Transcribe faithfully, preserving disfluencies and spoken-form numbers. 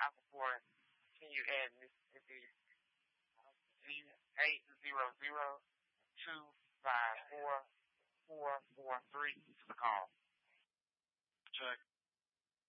child support, can you add Mississippi eight zero zero two five four four four three to the call? Check.